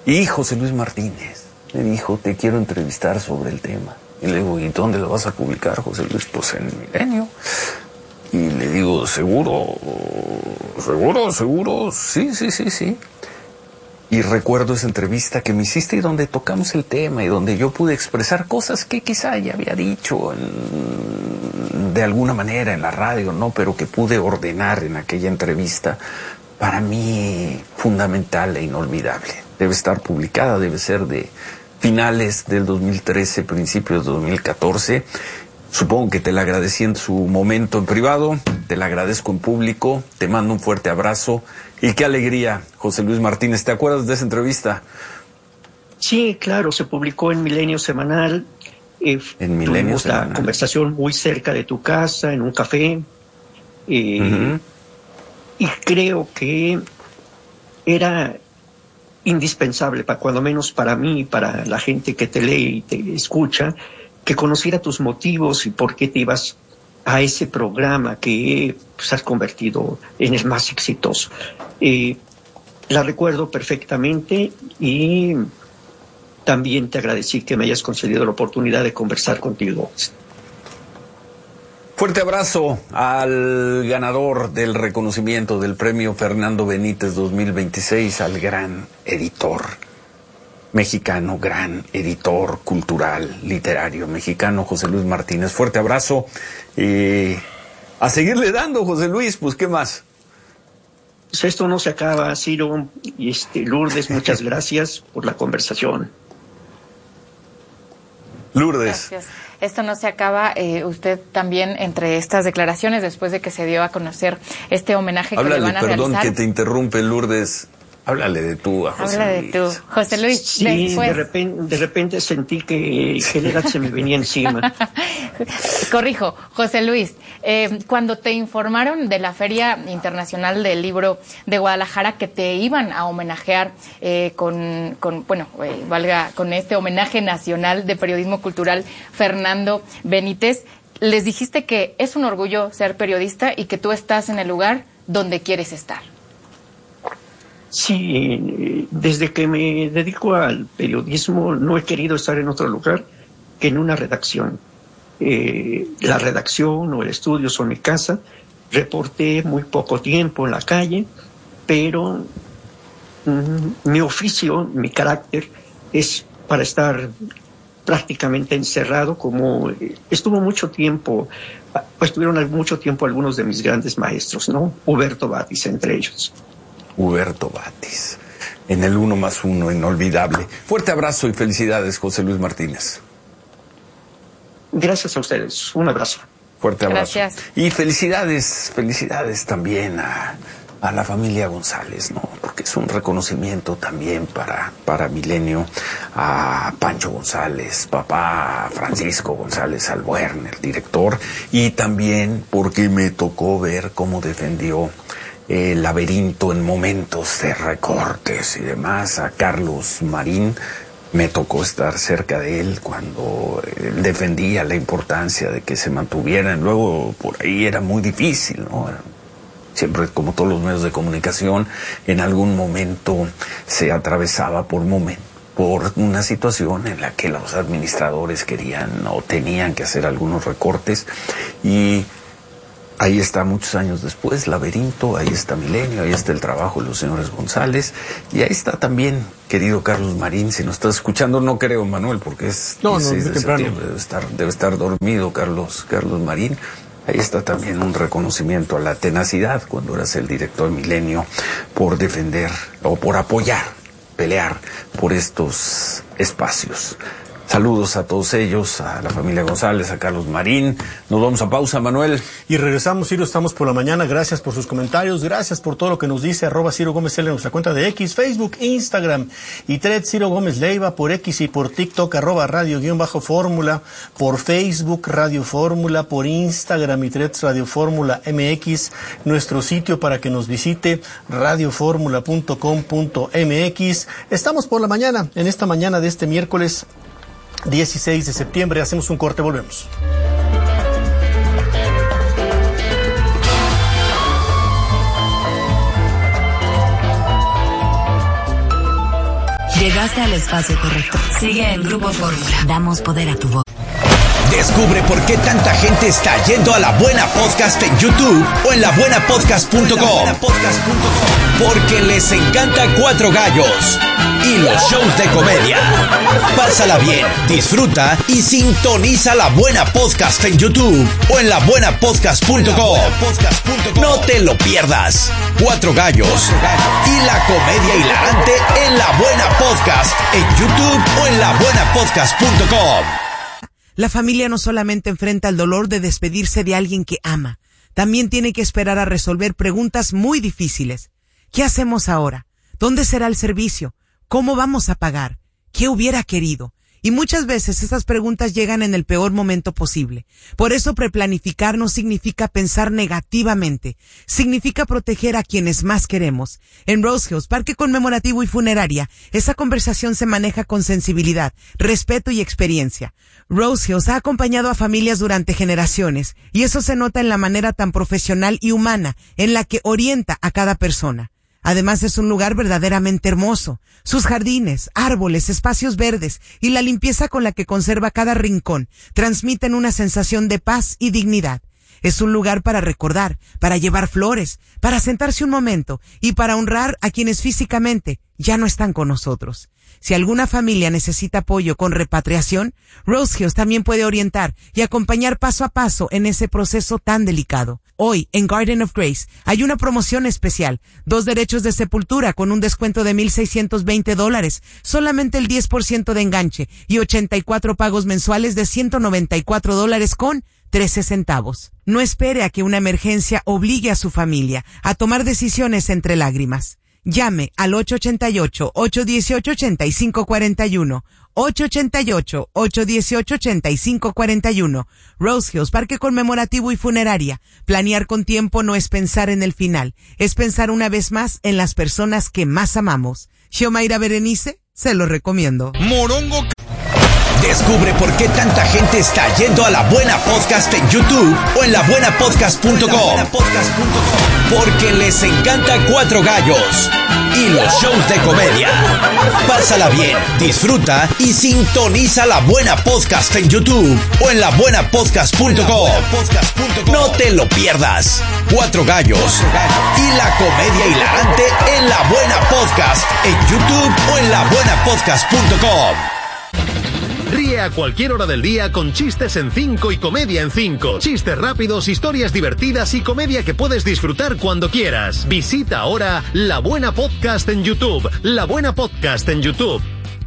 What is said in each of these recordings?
Y José Luis Martínez me dijo, te quiero entrevistar sobre el tema. Y le digo, ¿y dónde lo vas a publicar, José Luis? Pues en Milenio. Y le digo, ¿seguro? Sí. Y recuerdo esa entrevista que me hiciste y donde tocamos el tema y donde yo pude expresar cosas que quizá ya había dicho de alguna manera en la radio, ¿no? Pero que pude ordenar en aquella entrevista, para mí fundamental e inolvidable. Debe estar publicada, debe ser de finales del 2013, principios de 2014. Supongo que te la agradecí en su momento en privado, te la agradezco en público, te mando un fuerte abrazo y qué alegría, José Luis Martínez. ¿Te acuerdas de esa entrevista? Sí, claro, se publicó en Milenio Semanal. En Milenio Semanal. La conversación muy cerca de tu casa, en un café. Y creo que era indispensable, cuando menos para mí y para la gente que te lee y te escucha, que conociera tus motivos y por qué te ibas a ese programa que pues, has convertido en el más exitoso. La recuerdo perfectamente y también te agradecí que me hayas concedido la oportunidad de conversar contigo. Fuerte abrazo al ganador del reconocimiento del premio Fernando Benítez 2026, al gran editor mexicano, gran editor cultural, literario mexicano, José Luis Martínez. Fuerte abrazo. A seguirle dando, José Luis, pues ¿qué más? Pues esto no se acaba, Ciro. Y Lourdes, muchas gracias por la conversación. Lourdes. Gracias. Esto no se acaba. Usted también, entre estas declaraciones, después de que se dio a conocer este homenaje que le van a realizar. Perdón que te interrumpe, Lourdes. Háblale de tú a José Luis. Habla de tú, José Luis. Sí, después... de repente sentí que la edad se me venía encima. Corrijo, José Luis, cuando te informaron de la Feria Internacional del Libro de Guadalajara que te iban a homenajear con este homenaje nacional de periodismo cultural Fernando Benítez, les dijiste que es un orgullo ser periodista y que tú estás en el lugar donde quieres estar. Sí, desde que me dedico al periodismo no he querido estar en otro lugar que en una redacción. La redacción o el estudio son mi casa. Reporté muy poco tiempo en la calle, pero mi oficio, mi carácter es para estar prácticamente encerrado, como estuvieron mucho tiempo algunos de mis grandes maestros, ¿no? Huberto Batis, entre ellos. Huberto Batis, en el 1+1, inolvidable. Fuerte abrazo y felicidades, José Luis Martínez. Gracias a ustedes, un abrazo. Fuerte abrazo. Gracias. Y felicidades también a la familia González, ¿no? Porque es un reconocimiento también para Milenio, a Pancho González, papá Francisco González Albuerne, el director, y también porque me tocó ver cómo defendió el Laberinto en momentos de recortes y demás. A Carlos Marín me tocó estar cerca de él cuando él defendía la importancia de que se mantuvieran. Luego por ahí era muy difícil, ¿no? Siempre, como todos los medios de comunicación, en algún momento se atravesaba por una situación en la que los administradores querían o tenían que hacer algunos recortes, y ahí está muchos años después, Laberinto, ahí está Milenio, ahí está el trabajo de los señores González, y ahí está también, querido Carlos Marín, si nos estás escuchando, no creo, Manuel, porque es 16 de septiembre, debe estar dormido Carlos Marín. Ahí está también un reconocimiento a la tenacidad cuando eras el director de Milenio por defender o por apoyar, pelear por estos espacios. Saludos a todos ellos, a la familia González, a Carlos Marín. Nos vamos a pausa, Manuel. Y regresamos, Ciro, estamos por la mañana. Gracias por sus comentarios, gracias por todo lo que nos dice. @Ciro Gómez L en nuestra cuenta de X, Facebook, Instagram y Thread, Ciro Gómez Leiva por X y por TikTok, @radio_fórmula, por Facebook, Radio Fórmula, por Instagram y Threads, Radio Fórmula MX, nuestro sitio para que nos visite, radioformula.com.mx. Estamos por la mañana, en esta mañana de este miércoles 16 de septiembre. Hacemos un corte, volvemos. De Llegaste al espacio correcto. Sigue en Grupo Fórmula. Damos poder a tu voz. Descubre por qué tanta gente está yendo a La Buena Podcast en YouTube o en labuenapodcast.com. Porque les encanta Cuatro Gallos y los shows de comedia. Pásala bien, disfruta y sintoniza La Buena Podcast en YouTube o en labuenapodcast.com. No te lo pierdas. Cuatro Gallos y la comedia hilarante en La Buena Podcast en YouTube o en labuenapodcast.com. La familia no solamente enfrenta el dolor de despedirse de alguien que ama, también tiene que esperar a resolver preguntas muy difíciles. ¿Qué hacemos ahora? ¿Dónde será el servicio? ¿Cómo vamos a pagar? ¿Qué hubiera querido? Y muchas veces esas preguntas llegan en el peor momento posible. Por eso preplanificar no significa pensar negativamente. Significa proteger a quienes más queremos. En Rose Hills, Parque Conmemorativo y Funeraria, esa conversación se maneja con sensibilidad, respeto y experiencia. Rose Hills ha acompañado a familias durante generaciones, y eso se nota en la manera tan profesional y humana en la que orienta a cada persona. Además es un lugar verdaderamente hermoso. Sus jardines, árboles, espacios verdes y la limpieza con la que conserva cada rincón transmiten una sensación de paz y dignidad. Es un lugar para recordar, para llevar flores, para sentarse un momento y para honrar a quienes físicamente ya no están con nosotros. Si alguna familia necesita apoyo con repatriación, Rose Hills también puede orientar y acompañar paso a paso en ese proceso tan delicado. Hoy, en Garden of Grace, hay una promoción especial. 2 derechos de sepultura con un descuento de $1,620, solamente el 10% de enganche y 84 pagos mensuales de $194 con 13 centavos. No espere a que una emergencia obligue a su familia a tomar decisiones entre lágrimas. Llame al 888-818-8541. 888-818-8541. Rose Hills, Parque Conmemorativo y Funeraria. Planear con tiempo no es pensar en el final, es pensar una vez más en las personas que más amamos. Xiomaira Berenice, se lo recomiendo. Morongo. Descubre por qué tanta gente está yendo a La Buena Podcast en YouTube o en labuenapodcast.com. Porque les encanta Cuatro Gallos y los shows de comedia. Pásala bien, disfruta y sintoniza La Buena Podcast en YouTube o en labuenapodcast.com. No te lo pierdas. Cuatro Gallos y la comedia hilarante en La Buena Podcast en YouTube o en labuenapodcast.com. Ríe a cualquier hora del día con Chistes en 5 y Comedia en 5. Chistes rápidos, historias divertidas y comedia que puedes disfrutar cuando quieras. Visita ahora La Buena Podcast en YouTube. La Buena Podcast en YouTube.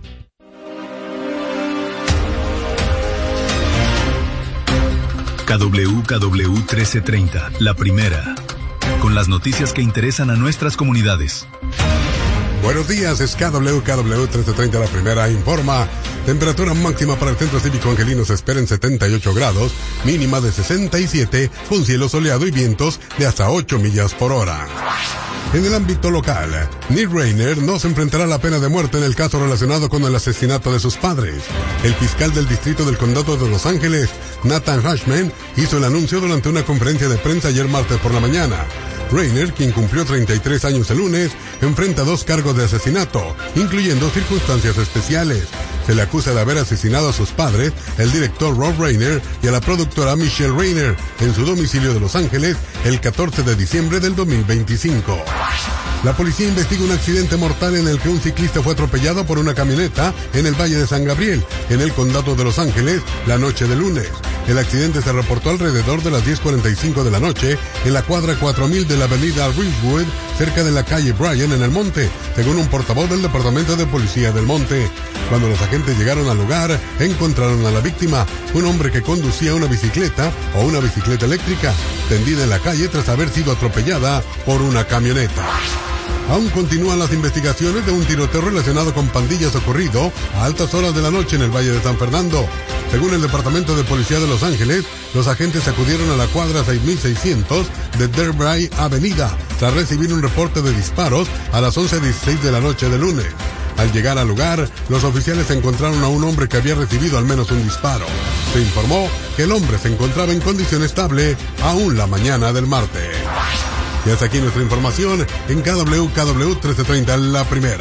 KWKW 1330, la primera. Con las noticias que interesan a nuestras comunidades. Buenos días, es KWKW 1330, la primera, informa. Temperatura máxima para el Centro Cívico Angelino se espera en 78 grados, mínima de 67, con cielo soleado y vientos de hasta 8 millas por hora. En el ámbito local, Neil Rayner no se enfrentará a la pena de muerte en el caso relacionado con el asesinato de sus padres. El fiscal del distrito del condado de Los Ángeles, Nathan Hashman, hizo el anuncio durante una conferencia de prensa ayer martes por la mañana. Rayner, quien cumplió 33 años el lunes, enfrenta 2 cargos de asesinato, incluyendo circunstancias especiales. Se le acusa de haber asesinado a sus padres, el director Rob Rayner y a la productora Michelle Rayner, en su domicilio de Los Ángeles el 14 de diciembre del 2025. La policía investiga un accidente mortal en el que un ciclista fue atropellado por una camioneta en el Valle de San Gabriel, en el condado de Los Ángeles, la noche del lunes. El accidente se reportó alrededor de las 10:45 de la noche en la cuadra 4000 de la avenida Ridgewood, cerca de la calle Bryan en El Monte, según un portavoz del Departamento de Policía del Monte. Cuando los agentes llegaron al lugar, encontraron a la víctima, un hombre que conducía una bicicleta o una bicicleta eléctrica, tendida en la calle tras haber sido atropellada por una camioneta. Aún continúan las investigaciones de un tiroteo relacionado con pandillas ocurrido a altas horas de la noche en el Valle de San Fernando. Según el Departamento de Policía de Los Ángeles, los agentes acudieron a la cuadra 6600 de Derbray Avenida tras recibir un reporte de disparos a las 11:16 de la noche del lunes. Al llegar al lugar, los oficiales encontraron a un hombre que había recibido al menos un disparo. Se informó que el hombre se encontraba en condición estable aún la mañana del martes. Y hasta aquí nuestra información en KWKW 1330, la primera.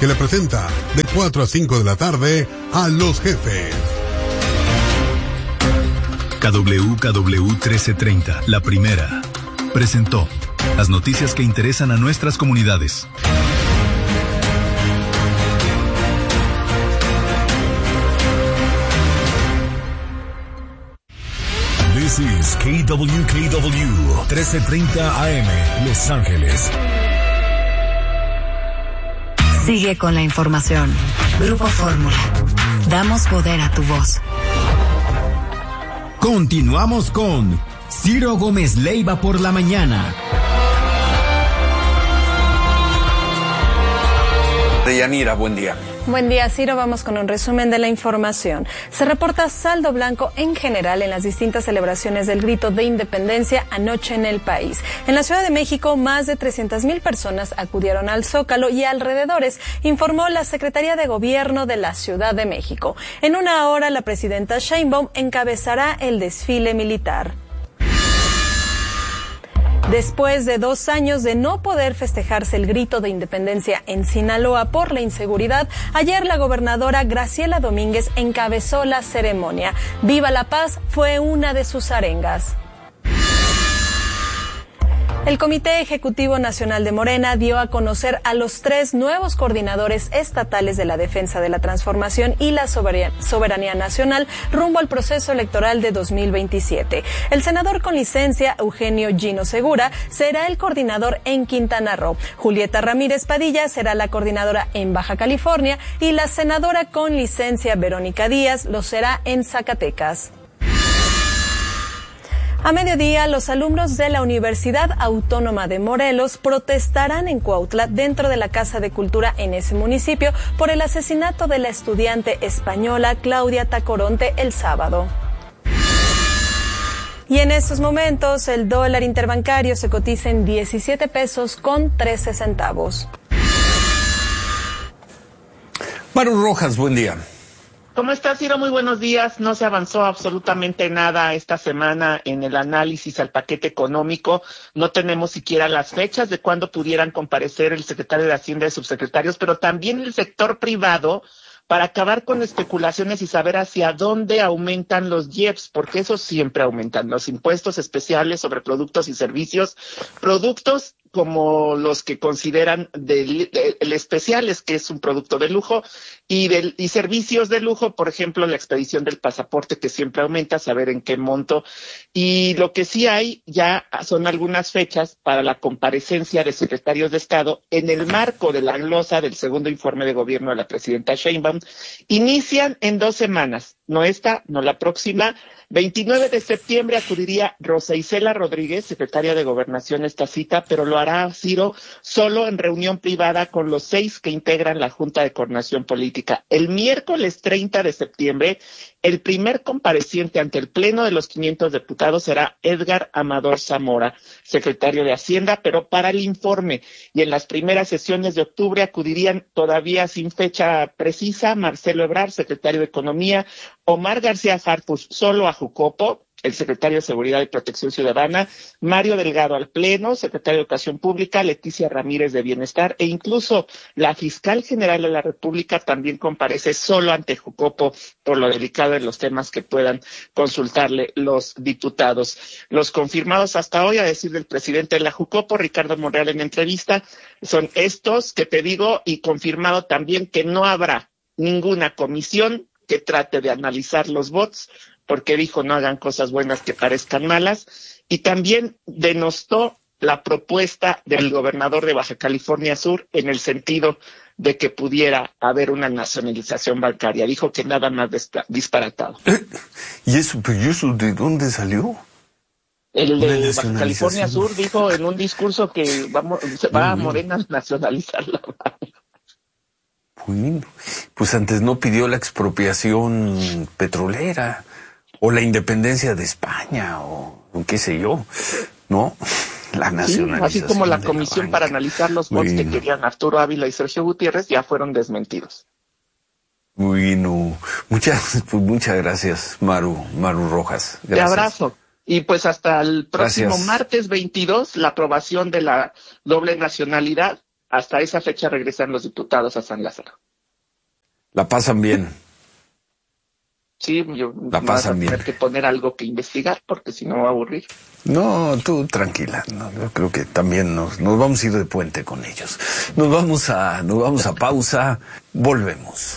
que le presenta de 4 a 5 de la tarde a Los Jefes. KWKW 1330, la primera, presentó las noticias que interesan a nuestras comunidades. This is KWKW 1330 AM, Los Ángeles. Sigue con la información. Grupo Fórmula. Damos poder a tu voz. Continuamos con Ciro Gómez Leiva por la mañana. Deyanira, buen día. Buen día, Ciro. Vamos con un resumen de la información. Se reporta saldo blanco en general en las distintas celebraciones del grito de independencia anoche en el país. En la Ciudad de México, más de 300,000 personas acudieron al Zócalo y alrededores, informó la Secretaría de Gobierno de la Ciudad de México. En una hora, la presidenta Sheinbaum encabezará el desfile militar. Después de 2 años de no poder festejarse el grito de independencia en Sinaloa por la inseguridad, ayer la gobernadora Graciela Domínguez encabezó la ceremonia. Viva la Paz fue una de sus arengas. El Comité Ejecutivo Nacional de Morena dio a conocer a los 3 nuevos coordinadores estatales de la defensa de la transformación y la soberanía nacional rumbo al proceso electoral de 2027. El senador con licencia Eugenio Gino Segura será el coordinador en Quintana Roo. Julieta Ramírez Padilla será la coordinadora en Baja California y la senadora con licencia Verónica Díaz lo será en Zacatecas. A mediodía, los alumnos de la Universidad Autónoma de Morelos protestarán en Cuautla, dentro de la Casa de Cultura en ese municipio, por el asesinato de la estudiante española Claudia Tacoronte el sábado. Y en estos momentos, el dólar interbancario se cotiza en 17 pesos con 13 centavos. Maru Rojas, buen día. ¿Cómo estás, Ciro? Muy buenos días. No se avanzó absolutamente nada esta semana en el análisis al paquete económico. No tenemos siquiera las fechas de cuándo pudieran comparecer el secretario de Hacienda y subsecretarios, pero también el sector privado, para acabar con especulaciones y saber hacia dónde aumentan los IEPS, porque esos siempre aumentan, los impuestos especiales sobre productos y servicios, productos como los que consideran el especiales, que es un producto de lujo, y servicios de lujo, por ejemplo, la expedición del pasaporte, que siempre aumenta, saber en qué monto. Y lo que sí hay ya son algunas fechas para la comparecencia de secretarios de Estado en el marco de la glosa del segundo informe de gobierno de la presidenta Sheinbaum. Inician en 2 semanas, no esta, no la próxima. 29 de septiembre acudiría Rosa Isela Rodríguez, secretaria de Gobernación, a esta cita, pero lo hará, Ciro, solo en reunión privada con los 6 que integran la Junta de Coordinación Política. El miércoles 30 de septiembre, el primer compareciente ante el Pleno de los 500 diputados será Edgar Amador Zamora, secretario de Hacienda, pero para el informe. Y en las primeras sesiones de octubre acudirían, todavía sin fecha precisa, Marcelo Ebrard, secretario de Economía, Omar García Harfuch solo a Jucopo, el secretario de Seguridad y Protección Ciudadana, Mario Delgado al Pleno, secretario de Educación Pública, Leticia Ramírez de Bienestar, e incluso la fiscal general de la República también comparece solo ante Jucopo por lo delicado de los temas que puedan consultarle los diputados. Los confirmados hasta hoy, a decir del presidente de la Jucopo, Ricardo Monreal, en entrevista, son estos que te digo, y confirmado también que no habrá ninguna comisión que trate de analizar los votos, porque dijo no hagan cosas buenas que parezcan malas, y también denostó la propuesta del gobernador de Baja California Sur en el sentido de que pudiera haber una nacionalización bancaria. Dijo que nada más disparatado. ¿Y eso de dónde salió? El de Baja California Sur dijo en un discurso que se va a Morena a nacionalizar la banca. Bueno, pues antes no pidió la expropiación petrolera o la independencia de España o qué sé yo, ¿no? La nacionalización. Sí, así como la comisión para analizar los votos que querían Arturo Ávila y Sergio Gutiérrez ya fueron desmentidos. Bueno, muchas gracias, Maru Rojas. Gracias. Te abrazo. Y pues hasta el próximo martes 22, la aprobación de la doble nacionalidad hasta esa fecha regresan los diputados a San Lázaro. La pasan bien. Sí, yo vas a tener que poner algo que investigar, porque si no me va a aburrir. No, tú tranquila. No, yo creo que también nos vamos a ir de puente con ellos. Nos vamos a pausa. Volvemos.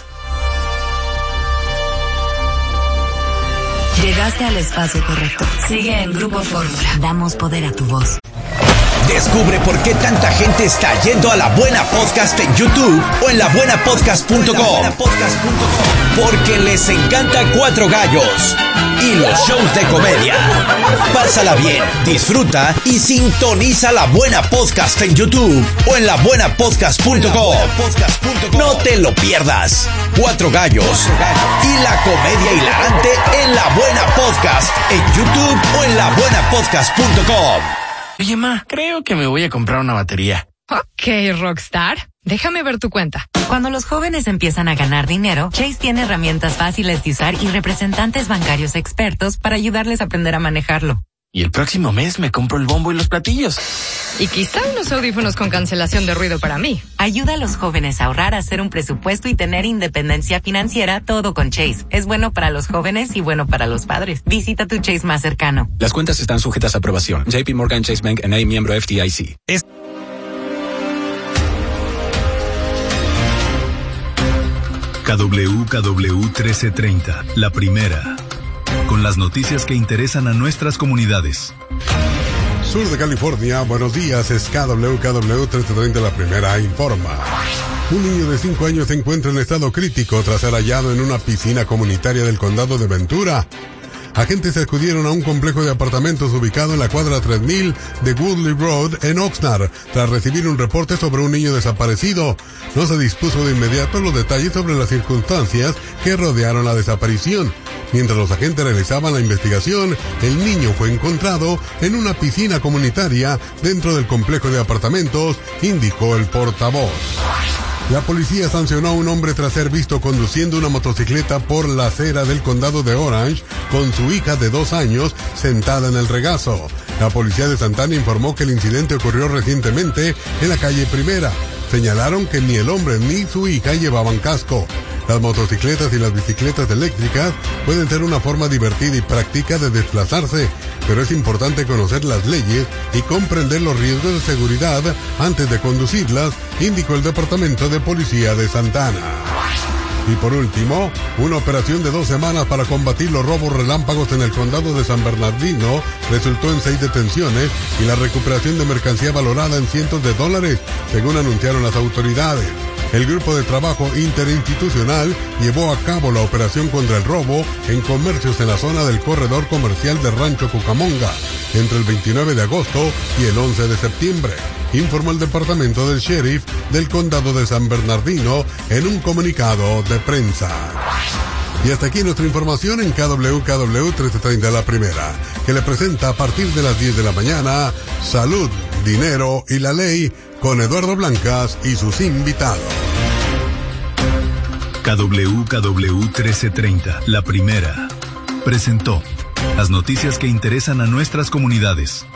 Llegaste al espacio correcto. Sigue en Grupo Fórmula. Damos poder a tu voz. Descubre por qué tanta gente está yendo a La Buena Podcast en YouTube o en labuenapodcast.com. Porque les encanta Cuatro Gallos y los shows de comedia. Pásala bien, disfruta y sintoniza La Buena Podcast en YouTube o en labuenapodcast.com. No te lo pierdas. Cuatro Gallos y la comedia hilarante en La Buena Podcast en YouTube o en labuenapodcast.com. Oye, ma, creo que me voy a comprar una batería. Ok, Rockstar. Déjame ver tu cuenta. Cuando los jóvenes empiezan a ganar dinero, Chase tiene herramientas fáciles de usar y representantes bancarios expertos para ayudarles a aprender a manejarlo. Y el próximo mes me compro el bombo y los platillos. Y quizá unos audífonos con cancelación de ruido para mí. Ayuda a los jóvenes a ahorrar, a hacer un presupuesto y tener independencia financiera, todo con Chase. Es bueno para los jóvenes y bueno para los padres. Visita tu Chase más cercano. Las cuentas están sujetas a aprobación. JP Morgan Chase Bank N.A. miembro FDIC. KWKW 1330, la primera. Con las noticias que interesan a nuestras comunidades. Sur de California, buenos días, es KWKW 1330, la primera informa. Un niño de 5 años se encuentra en estado crítico tras ser hallado en una piscina comunitaria del condado de Ventura. Agentes acudieron a un complejo de apartamentos ubicado en la cuadra 3000 de Woodley Road en Oxnard, tras recibir un reporte sobre un niño desaparecido. No se dispuso de inmediato los detalles sobre las circunstancias que rodearon la desaparición. Mientras los agentes realizaban la investigación, el niño fue encontrado en una piscina comunitaria dentro del complejo de apartamentos, indicó el portavoz. La policía sancionó a un hombre tras ser visto conduciendo una motocicleta por la acera del condado de Orange con su hija de 2 años sentada en el regazo. La policía de Santana informó que el incidente ocurrió recientemente en la calle Primera. Señalaron que ni el hombre ni su hija llevaban casco. Las motocicletas y las bicicletas eléctricas pueden ser una forma divertida y práctica de desplazarse, pero es importante conocer las leyes y comprender los riesgos de seguridad antes de conducirlas, indicó el Departamento de Policía de Santana. Y por último, una operación de 2 semanas para combatir los robos relámpagos en el condado de San Bernardino resultó en 6 detenciones y la recuperación de mercancía valorada en cientos de dólares, según anunciaron las autoridades. El grupo de trabajo interinstitucional llevó a cabo la operación contra el robo en comercios en la zona del corredor comercial de Rancho Cucamonga entre el 29 de agosto y el 11 de septiembre, informó el departamento del sheriff del condado de San Bernardino en un comunicado de prensa. Y hasta aquí nuestra información en KWKW 1330 la primera, que le presenta a partir de las 10 de la mañana Salud, Dinero y la Ley con Eduardo Blancas y sus invitados. KWKW 1330, la primera, presentó las noticias que interesan a nuestras comunidades.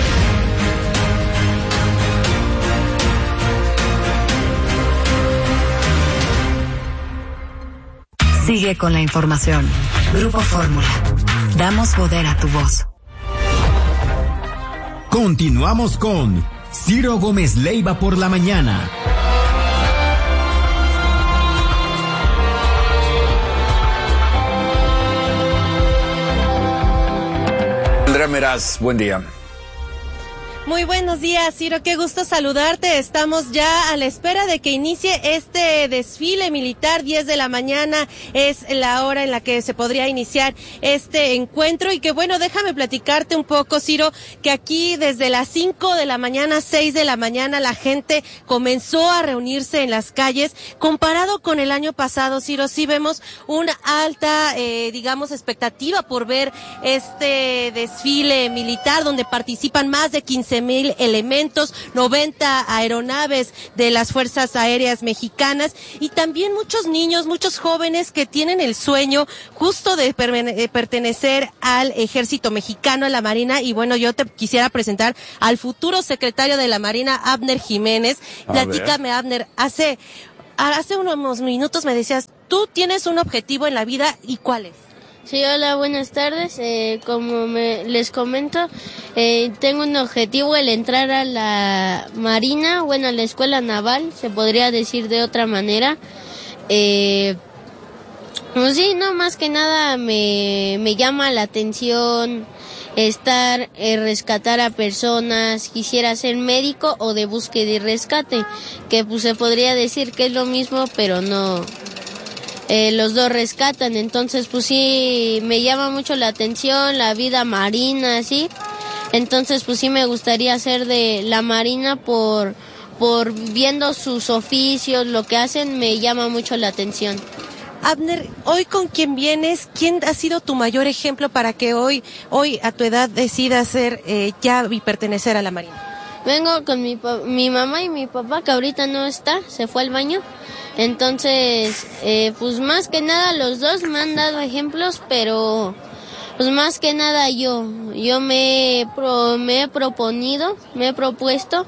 Sigue con la información. Grupo Fórmula. Damos poder a tu voz. Continuamos con Ciro Gómez Leiva por la mañana. Andrea Meraz, buen día. Muy buenos días, Ciro, qué gusto saludarte. Estamos ya a la espera de que inicie este desfile militar. 10 de la mañana es la hora en la que se podría iniciar este encuentro y que bueno, déjame platicarte un poco, Ciro, que aquí desde las 5 de la mañana, 6 de la mañana, la gente comenzó a reunirse en las calles. Comparado con el año pasado, Ciro, sí vemos una alta, expectativa por ver este desfile militar donde participan más de 15,000 17,000 elementos, 90 aeronaves de las Fuerzas Aéreas Mexicanas y también muchos niños, muchos jóvenes que tienen el sueño justo de pertenecer al Ejército Mexicano, a la Marina. Y bueno, yo te quisiera presentar al futuro secretario de la Marina, Abner Jiménez. Platícame, Abner, hace unos minutos me decías, tú tienes un objetivo en la vida, ¿y cuál es? Sí, hola, buenas tardes. Como les comento, tengo un objetivo, el entrar a la Marina, bueno, a la Escuela Naval, se podría decir de otra manera. Pues sí, no, más que nada me llama la atención rescatar a personas. Quisiera ser médico o de búsqueda y rescate, que pues se podría decir que es lo mismo, pero no, los dos rescatan. Entonces pues sí, me llama mucho la atención la vida marina, así. Entonces pues sí me gustaría ser de la Marina por viendo sus oficios, lo que hacen, me llama mucho la atención. Abner, hoy con quién vienes, ¿quién ha sido tu mayor ejemplo para que hoy a tu edad decidas ser ya y pertenecer a la Marina? Vengo con mi mamá y mi papá, que ahorita no está, se fue al baño. Entonces, pues más que nada los dos me han dado ejemplos, pero pues más que nada yo me he propuesto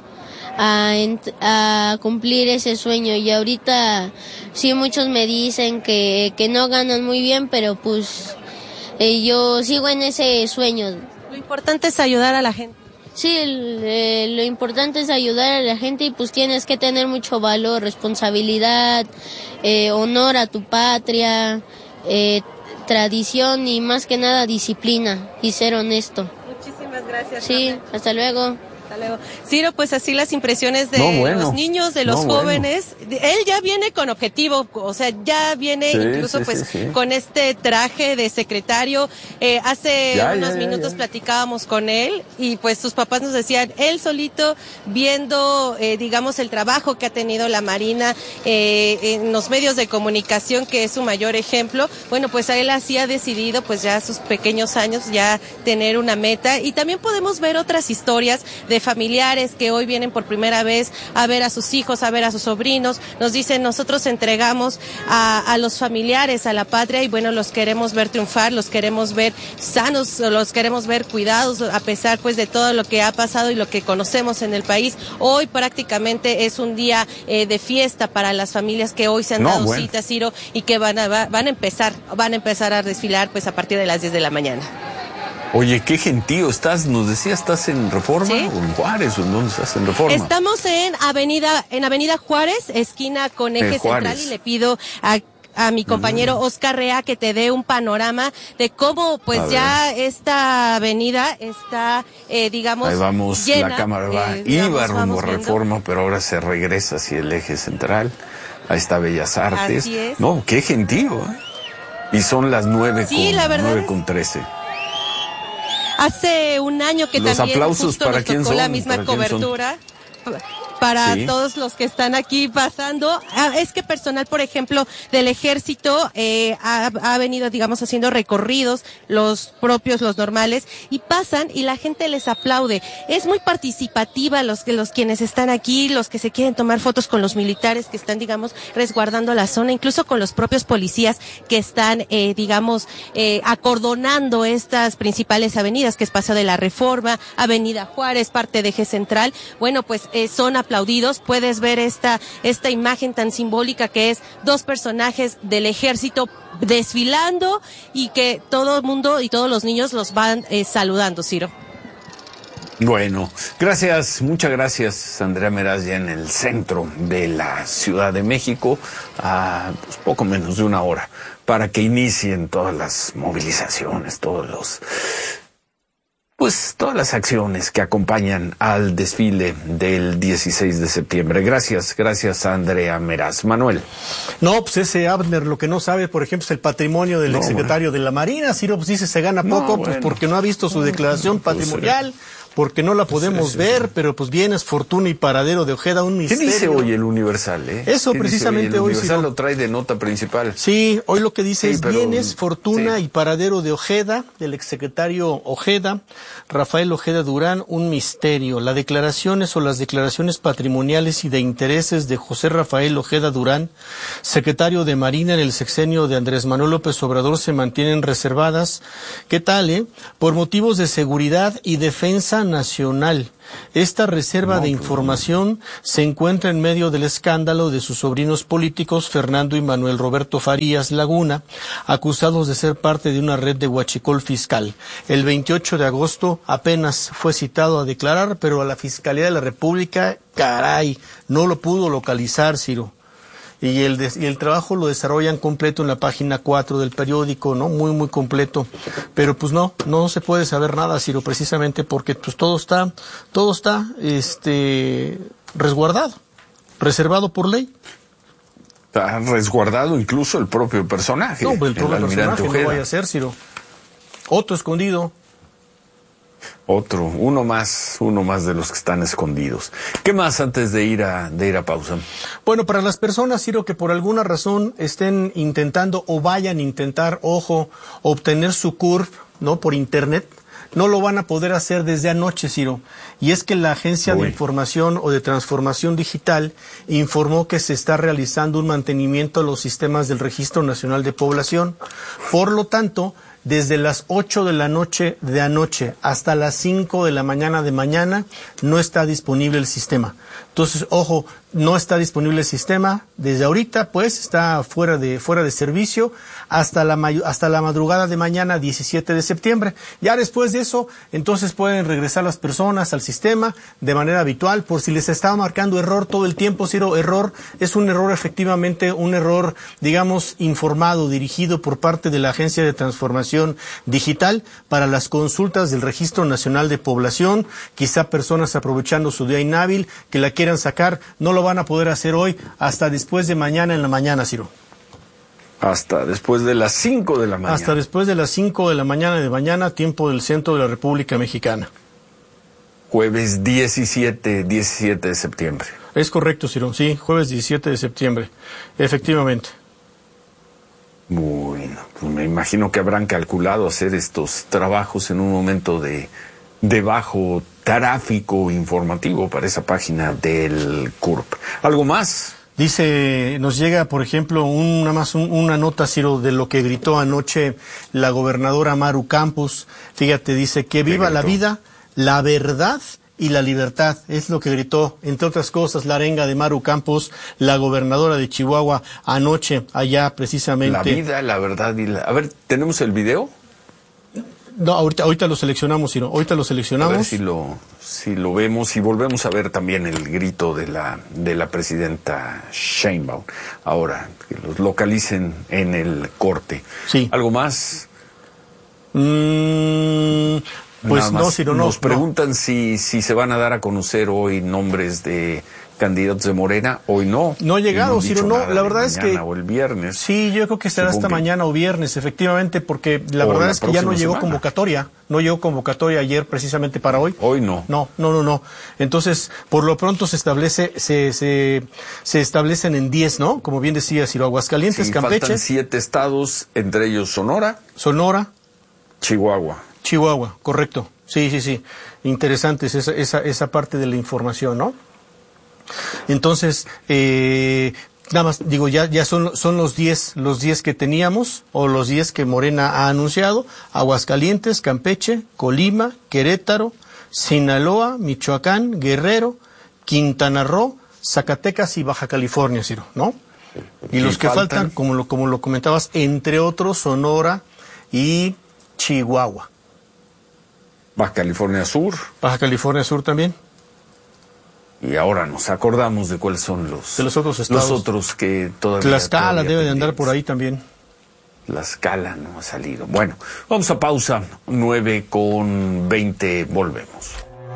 a cumplir ese sueño. Y ahorita sí, muchos me dicen que no ganan muy bien, pero pues yo sigo en ese sueño. Lo importante es ayudar a la gente. Sí, lo importante es ayudar a la gente, y pues tienes que tener mucho valor, responsabilidad, honor a tu patria, tradición y más que nada disciplina y ser honesto. Muchísimas gracias. Sí, hasta luego. Ciro, pues así las impresiones de los niños, de los jóvenes. Él ya viene con objetivo, o sea, ya viene incluso con este traje de secretario. Hace unos minutos platicábamos con él y pues sus papás nos decían, él solito viendo, digamos, el trabajo que ha tenido la Marina en los medios de comunicación, que es su mayor ejemplo. Bueno, pues a él así ha decidido, pues ya a sus pequeños años, ya tener una meta. Y también podemos ver otras historias de familiares que hoy vienen por primera vez a ver a sus hijos, a ver a sus sobrinos. Nos dicen, nosotros entregamos a los familiares, a la patria, y bueno, los queremos ver triunfar, los queremos ver sanos, los queremos ver cuidados, a pesar pues de todo lo que ha pasado y lo que conocemos en el país. Hoy prácticamente es un día de fiesta para las familias que hoy se han dado cita, Ciro, y que van a empezar a desfilar pues a partir de las 10 de la mañana. Oye, qué gentío estás, nos decías, ¿estás en Reforma? ¿Sí? ¿O en Juárez? ¿O en dónde estás en Reforma? Estamos en Avenida Juárez, esquina con eje central, y le pido a mi compañero Oscar Rea que te dé un panorama de cómo pues ya esta avenida está, digamos, ahí vamos, llena. La cámara iba rumbo a Reforma, pero ahora se regresa hacia el eje central. Ahí está Bellas Artes. Así es. No, qué gentío, ¿eh? Y son las 9:13. Hace un año que los también aplausos justo para nos tocó la misma cobertura. Para todos los que están aquí pasando. Es que personal, por ejemplo, del ejército ha venido, digamos, haciendo recorridos, los propios, los normales, y pasan y la gente les aplaude. Es muy participativa los quienes están aquí, los que se quieren tomar fotos con los militares que están, digamos, resguardando la zona, incluso con los propios policías que están, digamos, acordonando estas principales avenidas, que es Paseo de la Reforma, Avenida Juárez, parte de Eje Central. Bueno, pues son aplaudidos. Puedes ver esta imagen tan simbólica que es dos personajes del ejército desfilando, y que todo el mundo y todos los niños los van saludando, Ciro. Bueno, gracias, muchas gracias, Andrea Meraz, ya en el centro de la Ciudad de México, a pues, poco menos de una hora, para que inicien todas las movilizaciones, todas las acciones que acompañan al desfile del 16 de septiembre. Gracias, Andrea Meraz. Manuel. No, pues ese Abner lo que no sabe, por ejemplo, es el patrimonio del exsecretario de la Marina. Ciro pues dice se gana poco, pues porque no ha visto su declaración patrimonial, porque no la podemos ver, pero pues bienes, fortuna y paradero de Ojeda, un misterio. ¿Qué dice hoy el Universal? Eso precisamente hoy. El Universal sí, lo trae de nota principal. Sí, hoy lo que dice es pero, bienes, fortuna y paradero de Ojeda, del exsecretario Ojeda, Rafael Ojeda Durán, un misterio. Las declaraciones patrimoniales y de intereses de José Rafael Ojeda Durán, secretario de Marina en el sexenio de Andrés Manuel López Obrador, se mantienen reservadas. ¿Qué tal, Por motivos de seguridad y defensa nacional. Esta reserva de información se encuentra en medio del escándalo de sus sobrinos políticos Fernando y Manuel Roberto Farías Laguna, acusados de ser parte de una red de huachicol fiscal. El 28 de agosto apenas fue citado a declarar, pero a la Fiscalía de la República, no lo pudo localizar, Ciro. Y el trabajo lo desarrollan completo en la página 4 del periódico, ¿no? Muy, muy completo. Pero pues no se puede saber nada, Ciro, precisamente porque pues todo está resguardado, reservado por ley. Está resguardado incluso el propio personaje. No, el propio personaje Ojeda. no vaya a ser, Ciro. Otro escondido. Uno más de los que están escondidos. ¿Qué más antes de ir a pausa? Bueno, para las personas, Ciro, que por alguna razón estén intentando o vayan a intentar, obtener su CURP, ¿no? Por internet, no lo van a poder hacer desde anoche, Ciro. Y es que la Agencia de Información o de Transformación Digital informó que se está realizando un mantenimiento a los sistemas del Registro Nacional de Población. Por lo tanto, desde las 8 de la noche de anoche hasta las 5 de la mañana de mañana no está disponible el sistema. Entonces, no está disponible el sistema. Desde ahorita, pues, está fuera de servicio hasta la madrugada de mañana, 17 de septiembre. Ya después de eso, entonces pueden regresar las personas al sistema de manera habitual. Por si les estaba marcando error todo el tiempo, Ciro, es un error efectivamente, un error, digamos, informado, dirigido por parte de la Agencia de Transformación Digital para las consultas del Registro Nacional de Población. Quizá personas aprovechando su día inhábil que la quieran sacar, no lo van a poder hacer hoy hasta después de mañana en la mañana, Ciro. Hasta después de las 5 de la mañana. Hasta después de las 5 de la mañana, tiempo del centro de la República Mexicana. Jueves 17 de septiembre. Es correcto, Ciro, sí, jueves 17 de septiembre, efectivamente. Bueno, pues me imagino que habrán calculado hacer estos trabajos en un momento de bajo tráfico informativo para esa página del CURP. ¿Algo más? Dice, nos llega, por ejemplo, una nota, Ciro, de lo que gritó anoche la gobernadora Maru Campos. Fíjate, dice, que viva la vida, la verdad y la libertad. Es lo que gritó, entre otras cosas, la arenga de Maru Campos, la gobernadora de Chihuahua, anoche, allá precisamente. La vida, la verdad y la... A ver, ¿tenemos el video? No, ahorita lo seleccionamos, Ciro, ahorita lo seleccionamos. A ver si lo vemos y volvemos a ver también el grito de la presidenta Sheinbaum. Ahora, que los localicen en el corte. Sí. ¿Algo más? Pues no, Ciro, no. Nos preguntan si se van a dar a conocer hoy nombres de candidatos de Morena. Hoy no. No ha llegado, Ciro, no. La verdad es que... o el viernes. Sí, yo creo que será hasta mañana o viernes, efectivamente, porque la verdad es que ya no llegó convocatoria. No llegó convocatoria ayer precisamente para hoy. Hoy no. No. Entonces, por lo pronto se establecen en 10, ¿no? Como bien decía Ciro, Aguascalientes, sí, Campeche. Faltan 7 estados, entre ellos Sonora, Chihuahua, correcto. Sí. Interesante es esa parte de la información, ¿no? Entonces, nada más, digo, ya son los 10 que teníamos, o los 10 que Morena ha anunciado: Aguascalientes, Campeche, Colima, Querétaro, Sinaloa, Michoacán, Guerrero, Quintana Roo, Zacatecas y Baja California, Ciro, ¿no? Y los que faltan, como lo comentabas, entre otros, Sonora y Chihuahua. Baja California Sur también. Y ahora nos acordamos de cuáles son los otros estados. Los otros que todavía... Tlaxcala debe de andar por ahí también. Tlaxcala no ha salido. Bueno, vamos a pausa, 9:20, volvemos.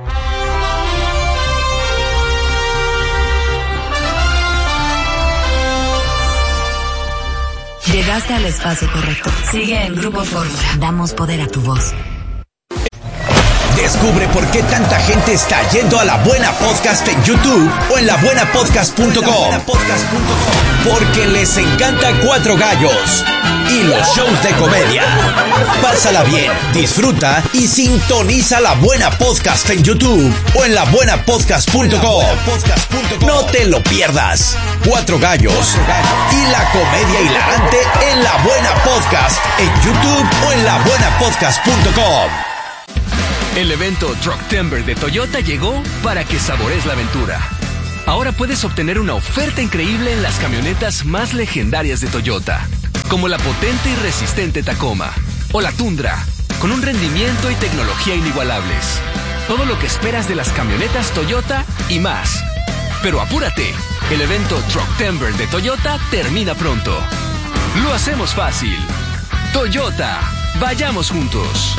Llegaste al espacio correcto. Sigue en Grupo Fórmula. Damos poder a tu voz. Descubre por qué tanta gente está yendo a La Buena Podcast en YouTube o en labuenapodcast.com. Porque les encanta Cuatro Gallos y los shows de comedia. Pásala bien, disfruta y sintoniza La Buena Podcast en YouTube o en labuenapodcast.com. No te lo pierdas. Cuatro Gallos y la comedia hilarante en La Buena Podcast en YouTube o en labuenapodcast.com. El evento Trucktember de Toyota llegó para que saborees la aventura. Ahora puedes obtener una oferta increíble en las camionetas más legendarias de Toyota, como la potente y resistente Tacoma o la Tundra, con un rendimiento y tecnología inigualables. Todo lo que esperas de las camionetas Toyota y más. Pero apúrate, el evento Trucktember de Toyota termina pronto. Lo hacemos fácil. Toyota, vayamos juntos.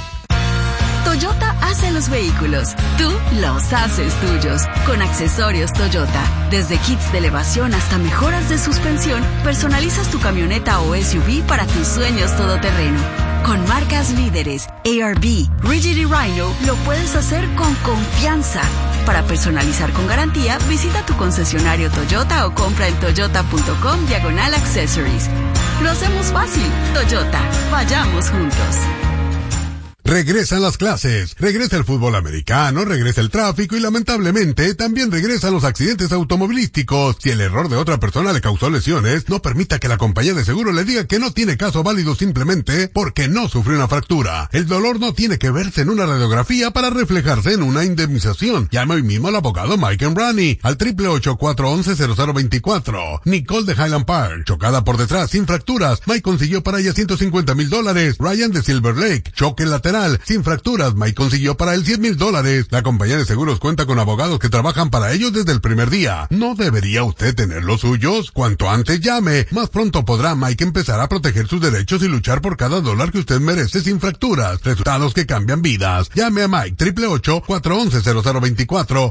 Toyota hace los vehículos, tú los haces tuyos. Con accesorios Toyota, desde kits de elevación hasta mejoras de suspensión, personalizas tu camioneta o SUV para tus sueños todoterreno. Con marcas líderes, ARB, Rigid y Rhino, lo puedes hacer con confianza. Para personalizar con garantía, visita tu concesionario Toyota o compra en toyota.com/accessories. Lo hacemos fácil. Toyota, vayamos juntos. Regresan las clases, regresa el fútbol americano, regresa el tráfico y lamentablemente también regresan los accidentes automovilísticos. Si el error de otra persona le causó lesiones, no permita que la compañía de seguro le diga que no tiene caso válido simplemente porque no sufrió una fractura. El dolor no tiene que verse en una radiografía para reflejarse en una indemnización. Llame hoy mismo al abogado Mike Embrani al 888-411-0024. Nicole de Highland Park, chocada por detrás sin fracturas. Mike consiguió para ella $150,000. Ryan de Silver Lake, choque lateral sin fracturas. Mike consiguió para él $100,000. La compañía de seguros cuenta con abogados que trabajan para ellos desde el primer día. ¿No debería usted tener los suyos? Cuanto antes llame, más pronto podrá Mike empezar a proteger sus derechos y luchar por cada dólar que usted merece sin fracturas. Resultados que cambian vidas. Llame a Mike 888-411-0024,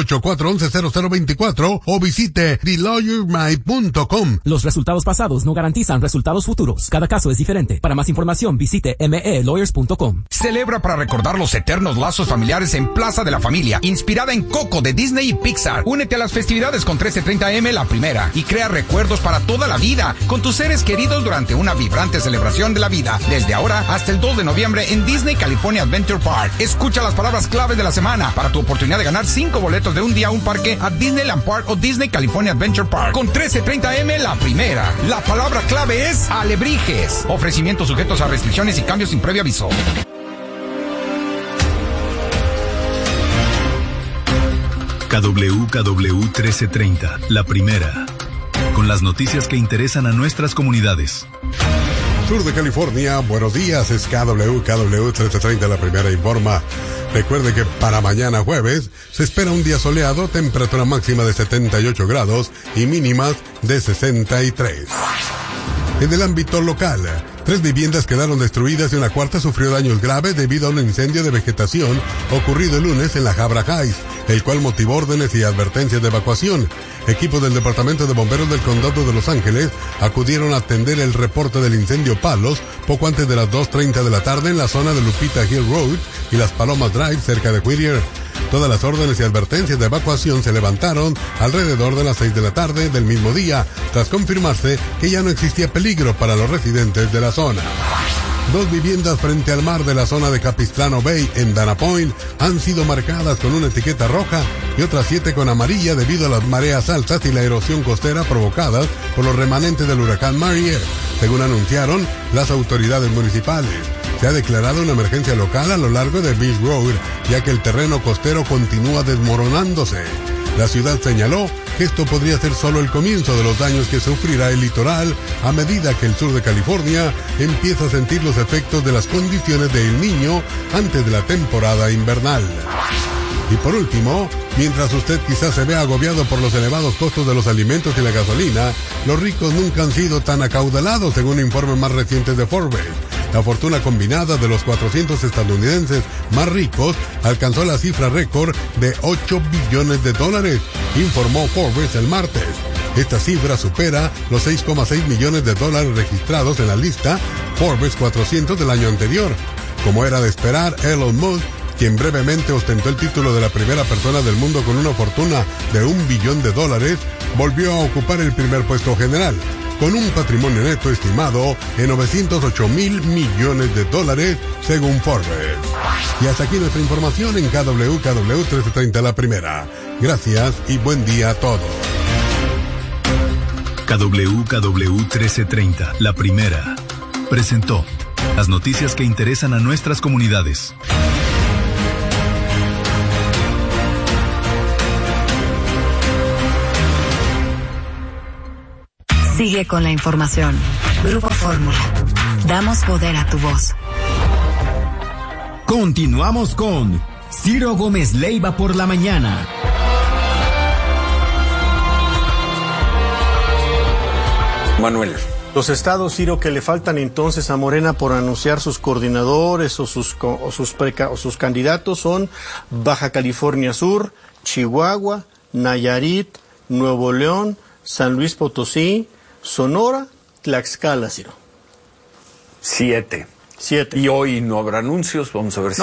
888-411-0024 o visite TheLawyerMike.com. Los resultados pasados no garantizan resultados futuros. Cada caso es diferente. Para más información visite melawyers.com. Celebra para recordar los eternos lazos familiares en Plaza de la Familia, inspirada en Coco de Disney y Pixar. Únete a las festividades con 1330M la primera y crea recuerdos para toda la vida con tus seres queridos durante una vibrante celebración de la vida, desde ahora hasta el 2 de noviembre en Disney California Adventure Park. Escucha las palabras claves de la semana para tu oportunidad de ganar 5 boletos de un día a un parque a Disneyland Park o Disney California Adventure Park. Con 1330M la primera. La palabra clave es alebrijes. Ofrecimientos sujetos a restricciones y cambios sin previo aviso. KWKW 1330, la primera, con las noticias que interesan a nuestras comunidades. Sur de California, buenos días, es KWKW 1330, la primera informa. Recuerde que para mañana jueves se espera un día soleado, temperatura máxima de 78 grados y mínimas de 63. En el ámbito local, 3 viviendas quedaron destruidas y una cuarta sufrió daños graves debido a un incendio de vegetación ocurrido el lunes en la Jabra Heights, el cual motivó órdenes y advertencias de evacuación. Equipos del Departamento de Bomberos del Condado de Los Ángeles acudieron a atender el reporte del incendio Palos poco antes de las 2:30 de la tarde en la zona de Lupita Hill Road y Las Palomas Drive cerca de Whittier. Todas las órdenes y advertencias de evacuación se levantaron alrededor de las 6 de la tarde del mismo día, tras confirmarse que ya no existía peligro para los residentes de la zona. 2 viviendas frente al mar de la zona de Capistrano Bay en Dana Point han sido marcadas con una etiqueta roja y otras 7 con amarilla debido a las mareas altas y la erosión costera provocadas por los remanentes del huracán Mariel, según anunciaron las autoridades municipales. Se ha declarado una emergencia local a lo largo de Beach Road, ya que el terreno costero continúa desmoronándose. La ciudad señaló que esto podría ser solo el comienzo de los daños que sufrirá el litoral a medida que el sur de California empieza a sentir los efectos de las condiciones de El Niño antes de la temporada invernal. Y por último, mientras usted quizás se vea agobiado por los elevados costos de los alimentos y la gasolina, los ricos nunca han sido tan acaudalados según informes más recientes de Forbes. La fortuna combinada de los 400 estadounidenses más ricos alcanzó la cifra récord de $8 billones, informó Forbes el martes. Esta cifra supera los $6,6 millones registrados en la lista Forbes 400 del año anterior. Como era de esperar, Elon Musk quien brevemente ostentó el título de la primera persona del mundo con una fortuna de $1 billón, volvió a ocupar el primer puesto general, con un patrimonio neto estimado en $908 mil millones, según Forbes. Y hasta aquí nuestra información en KW 1330 La Primera. Gracias y buen día a todos. KW 1330 La Primera presentó las noticias que interesan a nuestras comunidades. Sigue con la información. Grupo Fórmula. Damos poder a tu voz. Continuamos con Ciro Gómez Leiva por la mañana. Manuel. Los estados, Ciro, que le faltan entonces a Morena por anunciar sus coordinadores o sus candidatos son Baja California Sur, Chihuahua, Nayarit, Nuevo León, San Luis Potosí, Sonora, Tlaxcala, Ciro. 7. Y hoy no habrá anuncios, vamos a ver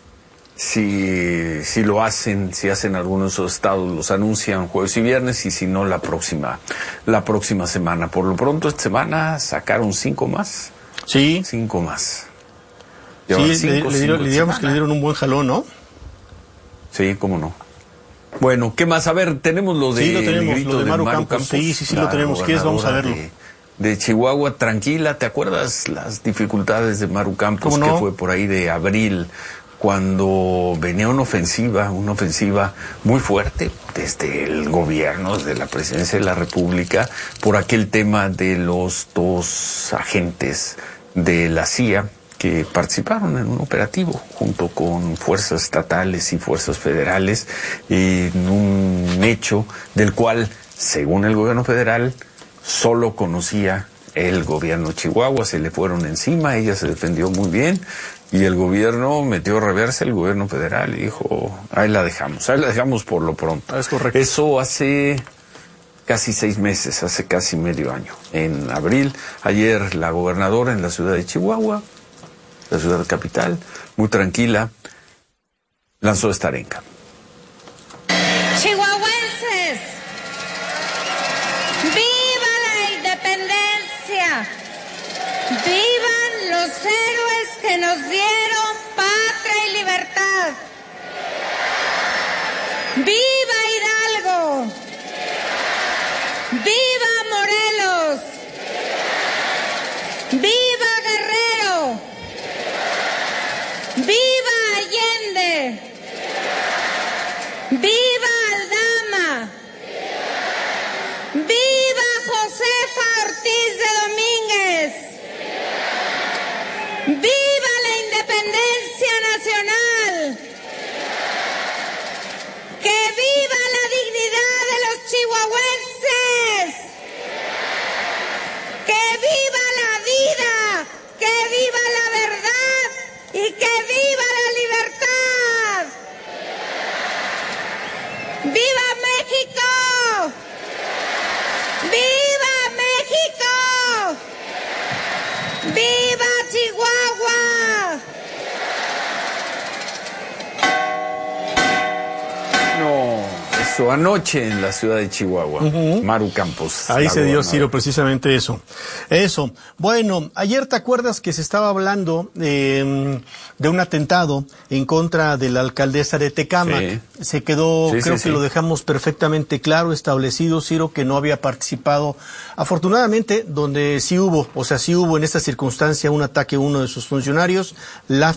si lo hacen, si hacen algunos de esos estados, los anuncian jueves y viernes, y si no, la próxima semana. Por lo pronto, esta semana sacaron 5 más. Sí. 5 más. Sí, le digamos que le dieron un buen jalón, ¿no? Sí, cómo no. Bueno, ¿qué más? A ver, tenemos lo de... Sí, lo tenemos, lo de Maru Campos. Sí, lo tenemos. ¿Quieres? Vamos a verlo. De Chihuahua, tranquila. ¿Te acuerdas las dificultades de Maru Campos? Que fue por ahí de abril, cuando venía una ofensiva muy fuerte desde el gobierno, desde la presidencia de la República, por aquel tema de los 2 agentes de la CIA que participaron en un operativo junto con fuerzas estatales y fuerzas federales, en un hecho del cual, según el gobierno federal, solo conocía el gobierno de Chihuahua. Se le fueron encima, ella se defendió muy bien, y el gobierno metió reversa, el gobierno federal, y dijo, ahí la dejamos por lo pronto. Es correcto. Eso hace casi 6 meses, hace casi medio año, en abril. Ayer la gobernadora en la ciudad de Chihuahua, la ciudad capital, muy tranquila, lanzó esta arenga. Chihuahuenses, ¡viva la independencia! ¡Vivan los héroes que nos dieron patria y libertad! ¡Viva Hidalgo! ¡Viva Morelos! ¡Viva Guerrero! ¡Viva Allende! ¡Viva Aldama! ¡Viva Josefa Ortiz de Domínguez! ¡Viva la independencia nacional! ¡Que viva la dignidad de los chihuahuenses! ¡Que viva la vida! ¡Que viva la verdad! ¡Y que viva la libertad! ¡Viva México! ¡Viva México! ¡Viva Chihuahua! No, eso anoche en la ciudad de Chihuahua, Maru Campos. Ahí se dio, Ciro, precisamente eso. Bueno, ayer te acuerdas que se estaba hablando de un atentado en contra de la alcaldesa de Tecámac. Sí. Se quedó, creo que lo dejamos perfectamente claro, establecido, Ciro, que no había participado. Afortunadamente, donde sí hubo en esta circunstancia un ataque a uno de sus funcionarios, la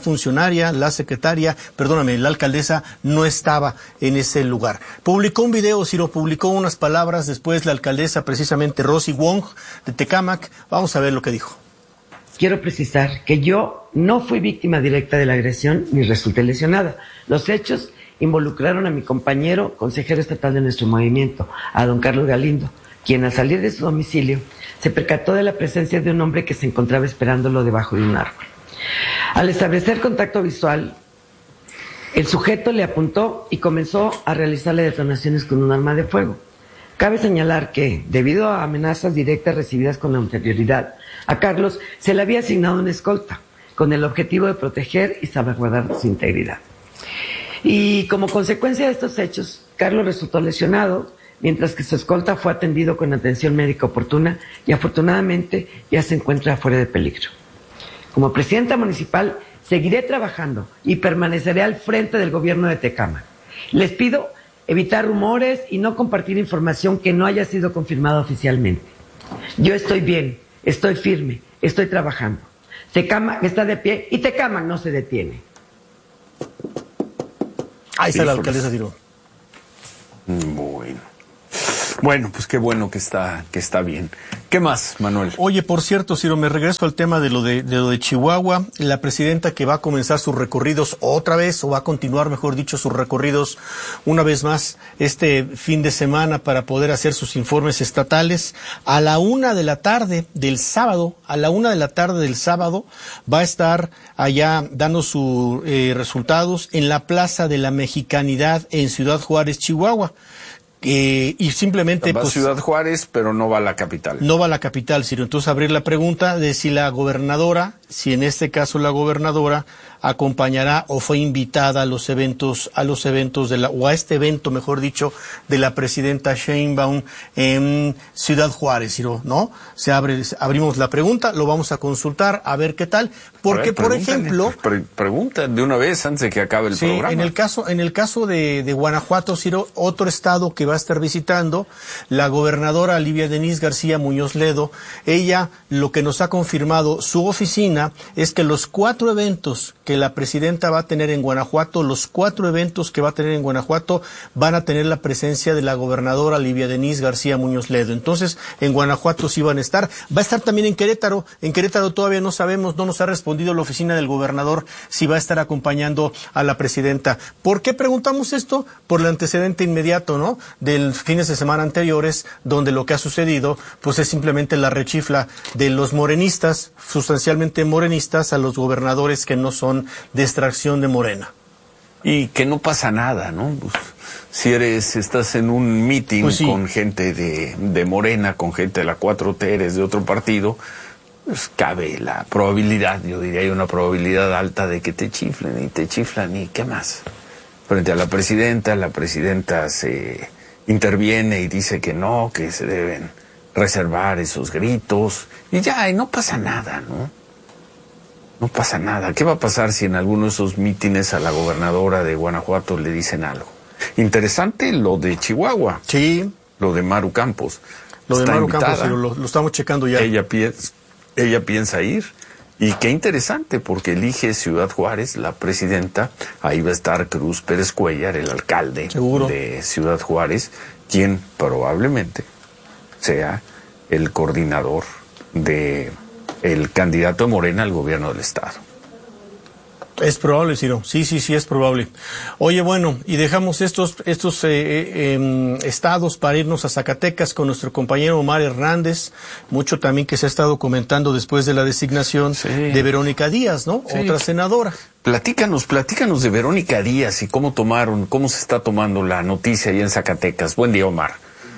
alcaldesa no estaba en ese lugar. Publicó un video, Ciro, publicó unas palabras después la alcaldesa, precisamente Rosy Wong, de Tecámac. Vamos a ver lo que dijo. Quiero precisar que yo no fui víctima directa de la agresión ni resulté lesionada. Los hechos involucraron a mi compañero consejero estatal de nuestro movimiento, a don Carlos Galindo, quien al salir de su domicilio se percató de la presencia de un hombre que se encontraba esperándolo debajo de un árbol. Al establecer contacto visual, el sujeto le apuntó y comenzó a realizarle detonaciones con un arma de fuego. Cabe señalar que, debido a amenazas directas recibidas con anterioridad, a Carlos se le había asignado una escolta, con el objetivo de proteger y salvaguardar su integridad. Y como consecuencia de estos hechos, Carlos resultó lesionado, mientras que su escolta fue atendido con atención médica oportuna y afortunadamente ya se encuentra fuera de peligro. Como presidenta municipal, seguiré trabajando y permaneceré al frente del gobierno de Tecámac. Les pido evitar rumores y no compartir información que no haya sido confirmada oficialmente. Yo estoy bien, estoy firme, estoy trabajando. Tecámac está de pie y Tecámac no se detiene. Ahí está la alcaldesa Ciro. Bueno, pues qué bueno que está bien. ¿Qué más, Manuel? Oye, por cierto, Ciro, me regreso al tema de lo de Chihuahua. La presidenta que va a comenzar sus recorridos otra vez, o va a continuar, mejor dicho, sus recorridos una vez más este fin de semana para poder hacer sus informes estatales. A la 1:00 p.m. del sábado, va a estar allá dando sus resultados en la Plaza de la Mexicanidad en Ciudad Juárez, Chihuahua. Y simplemente va a Ciudad Juárez, pero no va a la capital. No va a la capital, Ciro. Entonces abrir la pregunta de si la gobernadora, si en este caso la gobernadora acompañará o fue invitada a los eventos o a este evento, mejor dicho, de la presidenta Sheinbaum en Ciudad Juárez, Ciro, ¿no? Abrimos la pregunta, lo vamos a consultar, a ver qué tal, porque por ejemplo, pregunta de una vez antes de que acabe el programa. En el caso de Guanajuato, Ciro, otro estado que va a estar visitando, la gobernadora Livia Denise García Muñoz Ledo, ella lo que nos ha confirmado su oficina es que los 4 eventos que la presidenta va a tener en Guanajuato, van a tener la presencia de la gobernadora Livia Denise García Muñoz Ledo. Entonces, en Guanajuato sí van a estar. Va a estar también en Querétaro. En Querétaro todavía no sabemos, no nos ha respondido la oficina del gobernador si va a estar acompañando a la presidenta. ¿Por qué preguntamos esto? Por el antecedente inmediato, ¿no? Del fines de semana anteriores, donde lo que ha sucedido, pues es simplemente la rechifla de los morenistas, sustancialmente morenistas, a los gobernadores que no son de extracción de Morena. Y que no pasa nada, ¿no? Pues, si estás en un meeting con gente de Morena, con gente de la 4T, eres de otro partido, pues cabe la probabilidad, yo diría, hay una probabilidad alta de que te chiflen y ¿qué más? Frente a la presidenta se interviene y dice que no, que se deben reservar esos gritos, y ya, y no pasa nada, ¿no? No pasa nada. ¿Qué va a pasar si en alguno de esos mítines a la gobernadora de Guanajuato le dicen algo? Interesante lo de Chihuahua. Sí. Lo de Maru Campos. Lo de Maru Campos, lo estamos checando ya. Ella piensa ir. Y qué interesante, porque elige Ciudad Juárez, la presidenta. Ahí va a estar Cruz Pérez Cuellar, el alcalde de Ciudad Juárez, quien probablemente sea el coordinador de el candidato de Morena al gobierno del estado. Es probable, Ciro. Sí, es probable. Oye, bueno, y dejamos estos estados para irnos a Zacatecas con nuestro compañero Omar Hernández. Mucho también que se ha estado comentando después de la designación de Verónica Díaz, ¿no? Sí. Otra senadora. Platícanos de Verónica Díaz y cómo se está tomando la noticia ahí en Zacatecas. Buen día, Omar.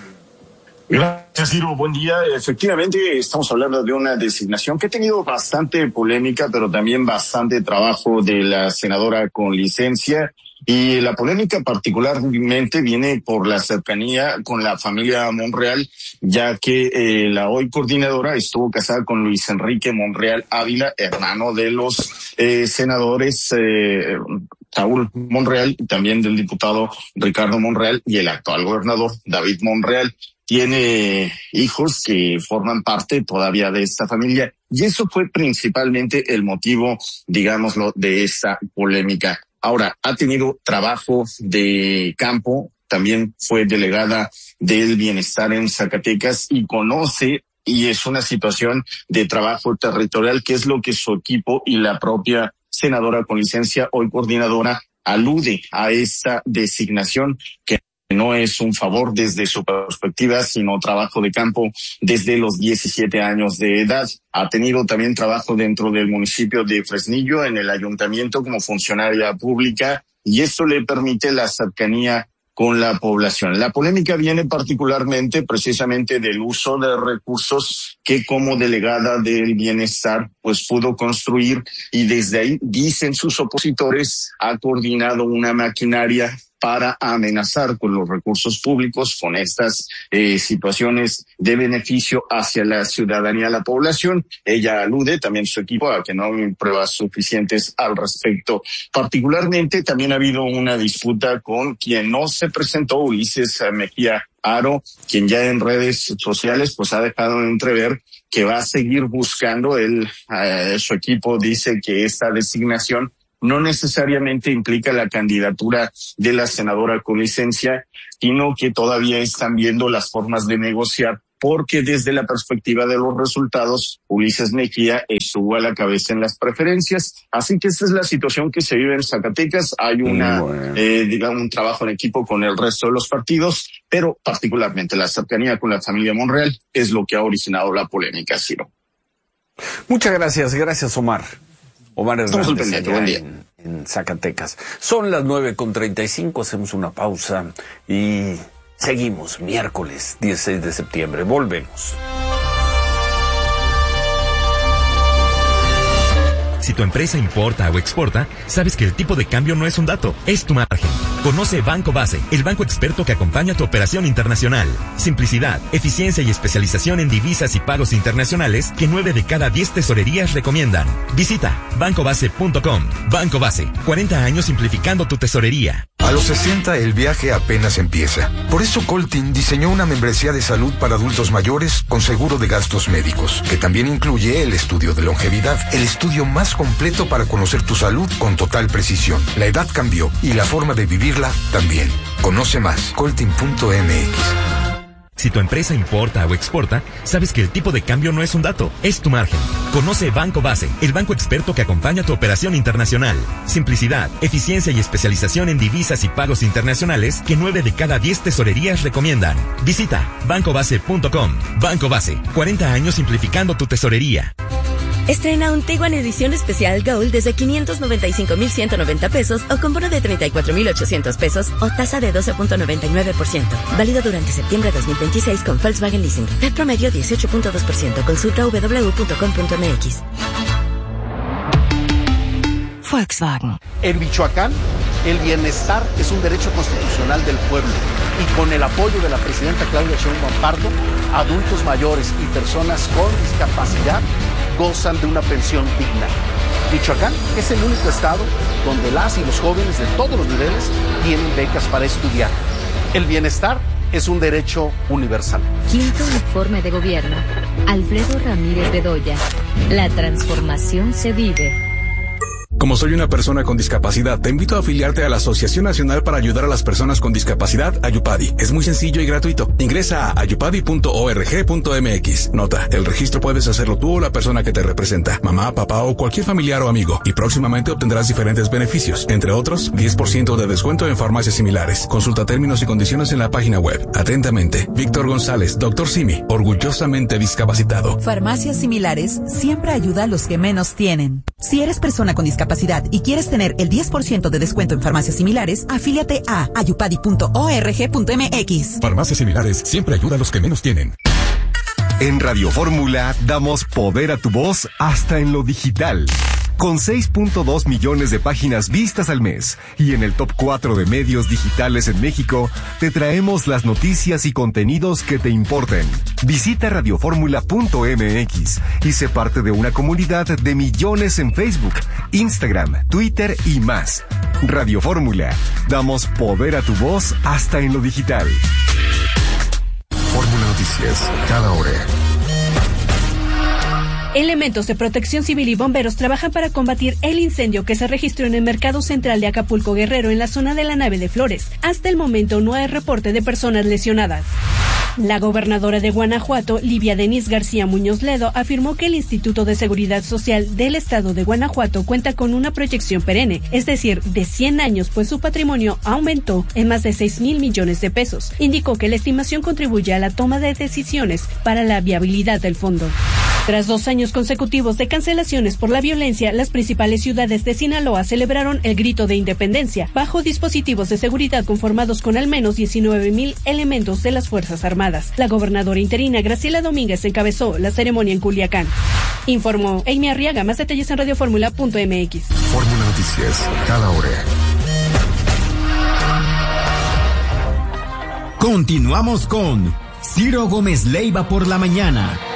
Gracias, Ciro. Buen día. Efectivamente, estamos hablando de una designación que ha tenido bastante polémica, pero también bastante trabajo de la senadora con licencia. Y la polémica particularmente viene por la cercanía con la familia Monreal, ya que la hoy coordinadora estuvo casada con Luis Enrique Monreal Ávila, hermano de los senadores Saúl Monreal y también del diputado Ricardo Monreal y el actual gobernador David Monreal. Tiene hijos que forman parte todavía de esta familia y eso fue principalmente el motivo, digámoslo, de esta polémica. Ahora, ha tenido trabajo de campo, también fue delegada del bienestar en Zacatecas y conoce, y es una situación de trabajo territorial, que es lo que su equipo y la propia senadora con licencia, hoy coordinadora, alude a esta designación que no es un favor desde su perspectiva, sino trabajo de campo desde los 17 años de edad. Ha tenido también trabajo dentro del municipio de Fresnillo, en el ayuntamiento como funcionaria pública, y esto le permite la cercanía con la población. La polémica viene particularmente precisamente del uso de recursos que como delegada del bienestar pues pudo construir, y desde ahí, dicen sus opositores, ha coordinado una maquinaria para amenazar con los recursos públicos, con estas situaciones de beneficio hacia la ciudadanía, la población. Ella alude, también su equipo, a que no hay pruebas suficientes al respecto. Particularmente también ha habido una disputa con quien no se presentó, Ulises Mejía Aro, quien ya en redes sociales pues ha dejado entrever que va a seguir buscando. Su equipo dice que esta designación no necesariamente implica la candidatura de la senadora con licencia, sino que todavía están viendo las formas de negociar, porque desde la perspectiva de los resultados, Ulises Mejía estuvo a la cabeza en las preferencias. Así que esta es la situación que se vive en Zacatecas. Hay un trabajo en equipo con el resto de los partidos, pero particularmente la cercanía con la familia Monreal es lo que ha originado la polémica, Ciro. Muchas gracias. Gracias, Omar. Omar Hernández, allá en Zacatecas. Son las 9:35, hacemos una pausa y seguimos miércoles 16 de septiembre. Volvemos. Si tu empresa importa o exporta, sabes que el tipo de cambio no es un dato, es tu margen. Conoce Banco Base, el banco experto que acompaña tu operación internacional. Simplicidad, eficiencia y especialización en divisas y pagos internacionales que 9 de cada 10 tesorerías recomiendan. Visita bancobase.com. Banco Base, 40 años simplificando tu tesorería. A los 60 el viaje apenas empieza. Por eso Coltin diseñó una membresía de salud para adultos mayores con seguro de gastos médicos, que también incluye el estudio de longevidad, el estudio más completo para conocer tu salud con total precisión. La edad cambió y la forma de vivirla también. Conoce más, coltin.mx. Si tu empresa importa o exporta, sabes que el tipo de cambio no es un dato, es tu margen. Conoce Banco Base, el banco experto que acompaña tu operación internacional. Simplicidad, eficiencia y especialización en divisas y pagos internacionales que 9 de cada 10 tesorerías recomiendan. Visita bancobase.com. Banco Base, 40 años simplificando tu tesorería. Estrena un Tiguan edición especial Gold desde 595,190 pesos o con bono de 34,800 pesos o tasa de 12.99%. Válido durante septiembre 2026 con Volkswagen Leasing. TED promedio 18.2%. Consulta www.com.mx. Volkswagen. En Michoacán, el bienestar es un derecho constitucional del pueblo. Y con el apoyo de la presidenta Claudia Sheinbaum Pardo, adultos mayores y personas con discapacidad gozan de una pensión digna. Michoacán es el único estado donde las y los jóvenes de todos los niveles tienen becas para estudiar. El bienestar es un derecho universal. Quinto informe de gobierno. Alfredo Ramírez Bedoya. La transformación se vive. Como soy una persona con discapacidad, te invito a afiliarte a la Asociación Nacional para Ayudar a las Personas con Discapacidad, Ayupadi. Es muy sencillo y gratuito. Ingresa a ayupadi.org.mx. Nota, el registro puedes hacerlo tú o la persona que te representa, mamá, papá o cualquier familiar o amigo, y próximamente obtendrás diferentes beneficios, entre otros, 10% de descuento en farmacias similares. Consulta términos y condiciones en la página web. Atentamente, Víctor González, Dr. Simi, orgullosamente discapacitado. Farmacias Similares siempre ayuda a los que menos tienen. Si eres persona con discapacidad y quieres tener el 10% de descuento en farmacias similares, afíliate a ayupadi.org.mx. Farmacias Similares siempre ayuda a los que menos tienen. En Radio Fórmula damos poder a tu voz hasta en lo digital. Con 6.2 millones de páginas vistas al mes y en el top 4 de medios digitales en México, te traemos las noticias y contenidos que te importen. Visita radioformula.mx y sé parte de una comunidad de millones en Facebook, Instagram, Twitter y más. Radio Fórmula, damos poder a tu voz hasta en lo digital. Fórmula Noticias, cada hora. Elementos de Protección Civil y bomberos trabajan para combatir el incendio que se registró en el Mercado Central de Acapulco Guerrero en la zona de la Nave de Flores. Hasta el momento no hay reporte de personas lesionadas. La gobernadora de Guanajuato, Livia Denise García Muñoz Ledo, afirmó que el Instituto de Seguridad Social del Estado de Guanajuato cuenta con una proyección perenne, es decir, de 100 años, pues su patrimonio aumentó en más de 6,000 millones de pesos. Indicó que la estimación contribuye a la toma de decisiones para la viabilidad del fondo. Tras 2 años consecutivos de cancelaciones por la violencia, las principales ciudades de Sinaloa celebraron el grito de independencia bajo dispositivos de seguridad conformados con al menos 19,000 elementos de las Fuerzas Armadas. La gobernadora interina Graciela Domínguez encabezó la ceremonia en Culiacán. Informó Amy Arriaga. Más detalles en radioformula.mx. Fórmula Noticias, cada hora. Continuamos con Ciro Gómez Leiva por la mañana.